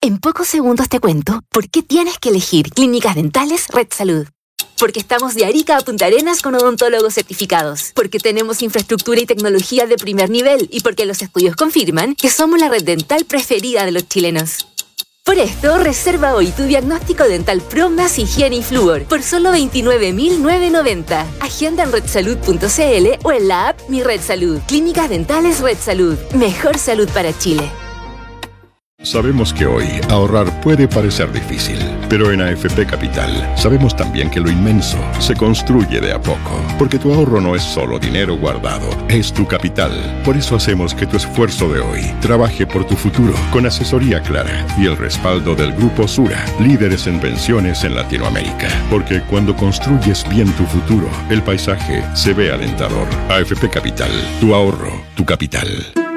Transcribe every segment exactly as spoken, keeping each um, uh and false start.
En pocos segundos te cuento por qué tienes que elegir Clínicas Dentales Red Salud. Porque estamos de Arica a Punta Arenas con odontólogos certificados. Porque tenemos infraestructura y tecnología de primer nivel. Y porque los estudios confirman que somos la red dental preferida de los chilenos. Por esto, reserva hoy tu diagnóstico dental Pro más higiene y flúor por solo veintinueve mil novecientos noventa. Agenda en red salud punto c l o en la app Mi Red Salud. Clínicas Dentales Red Salud. Mejor salud para Chile. Sabemos que hoy ahorrar puede parecer difícil, pero en A F P Capital sabemos también que lo inmenso se construye de a poco, porque tu ahorro no es solo dinero guardado, es tu capital. Por eso hacemos que tu esfuerzo de hoy trabaje por tu futuro, con asesoría clara y el respaldo del Grupo Sura, líderes en pensiones en Latinoamérica. Porque cuando construyes bien tu futuro, el paisaje se ve alentador. A F P Capital, tu ahorro, tu capital.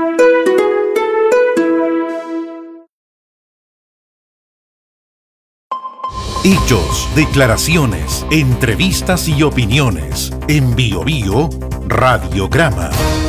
Hechos, declaraciones, entrevistas y opiniones. En Bio Bio, Radiograma.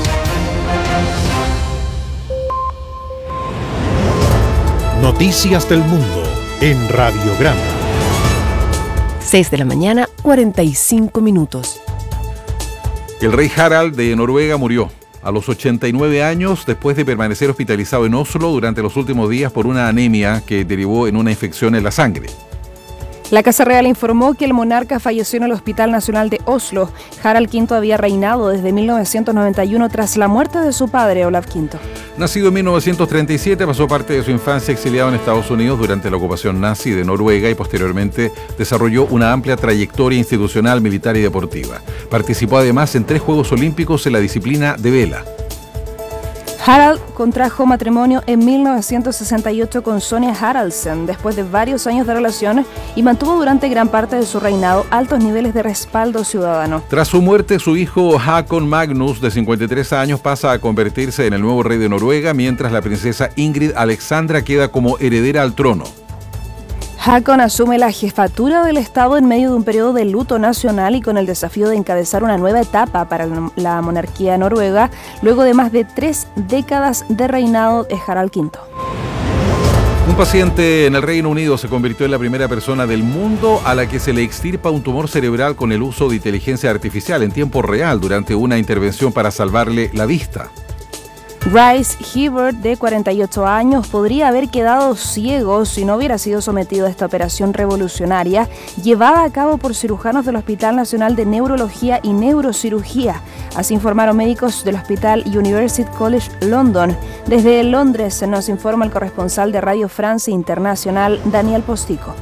Noticias del mundo en Radiograma. seis de la mañana, cuarenta y cinco minutos. El rey Harald de Noruega murió a los ochenta y nueve años después de permanecer hospitalizado en Oslo durante los últimos días por una anemia que derivó en una infección en la sangre. La Casa Real informó que el monarca falleció en el Hospital Nacional de Oslo. Harald quinto había reinado desde mil novecientos noventa y uno tras la muerte de su padre, Olav quinto. Nacido en mil novecientos treinta y siete, pasó parte de su infancia exiliado en Estados Unidos durante la ocupación nazi de Noruega y posteriormente desarrolló una amplia trayectoria institucional, militar y deportiva. Participó además en tres Juegos Olímpicos en la disciplina de vela. Harald contrajo matrimonio en mil novecientos sesenta y ocho con Sonia Haraldsen después de varios años de relación y mantuvo durante gran parte de su reinado altos niveles de respaldo ciudadano. Tras su muerte, su hijo Håkon Magnus, de cincuenta y tres años, pasa a convertirse en el nuevo rey de Noruega, mientras la princesa Ingrid Alexandra queda como heredera al trono. Håkon asume la jefatura del Estado en medio de un periodo de luto nacional y con el desafío de encabezar una nueva etapa para la monarquía noruega, luego de más de tres décadas de reinado de Harald quinto. Un paciente en el Reino Unido se convirtió en la primera persona del mundo a la que se le extirpa un tumor cerebral con el uso de inteligencia artificial en tiempo real durante una intervención para salvarle la vista. Rhys Hibbert, de cuarenta y ocho años, podría haber quedado ciego si no hubiera sido sometido a esta operación revolucionaria llevada a cabo por cirujanos del Hospital Nacional de Neurología y Neurocirugía. Así informaron médicos del Hospital University College London. Desde Londres nos informa el corresponsal de Radio France Internacional, Daniel Postico.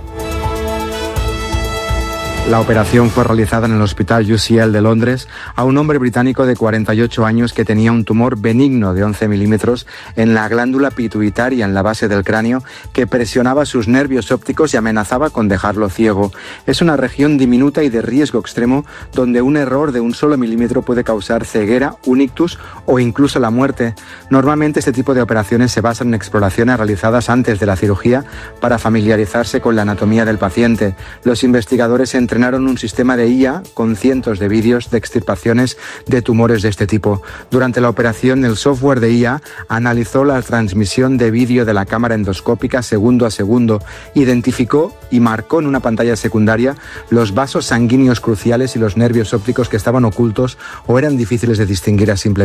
La operación fue realizada en el Hospital U C L de Londres a un hombre británico de cuarenta y ocho años que tenía un tumor benigno de once milímetros en la glándula pituitaria en la base del cráneo que presionaba sus nervios ópticos y amenazaba con dejarlo ciego. Es una región diminuta y de riesgo extremo donde un error de un solo milímetro puede causar ceguera, un ictus o incluso la muerte. Normalmente este tipo de operaciones se basan en exploraciones realizadas antes de la cirugía para familiarizarse con la anatomía del paciente. Los investigadores entrenaron un sistema de I A con cientos de vídeos de extirpaciones de tumores de este tipo. Durante la operación, el software de I A analizó la transmisión de vídeo de la cámara endoscópica segundo a segundo, identificó y marcó en una pantalla secundaria los vasos sanguíneos cruciales y los nervios ópticos que estaban ocultos o eran difíciles de distinguir a simple